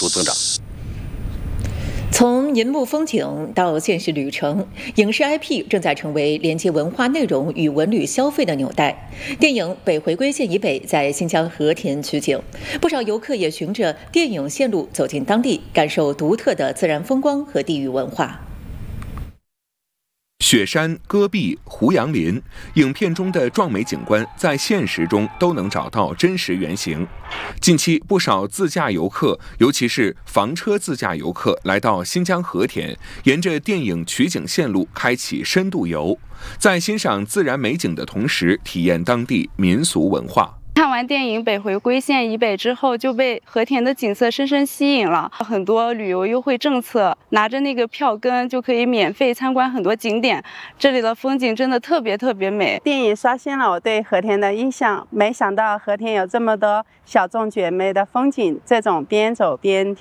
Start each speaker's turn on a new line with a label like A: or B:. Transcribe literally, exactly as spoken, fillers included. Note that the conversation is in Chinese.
A: 度增长。
B: 从银幕风景到现实旅程，影视 I P 正在成为连接文化内容与文旅消费的纽带。电影《北回归线以北》在新疆和田取景，不少游客也循着电影线路走进当地，感受独特的自然风光和地域文化。
C: 雪山、戈壁、胡杨林，影片中的壮美景观在现实中都能找到真实原型。近期，不少自驾游客，尤其是房车自驾游客，来到新疆和田，沿着电影取景线路开启深度游，在欣赏自然美景的同时，体验当地民俗文化。
D: 看完电影《北回归线以北》之后，就被和田的景色深深吸引了。很多旅游优惠政策，拿着那个票根就可以免费参观很多景点。这里的风景真的特别特别美。
E: 电影刷新了我对和田的印象，没想到和田有这么多小众绝美的风景，这种边走边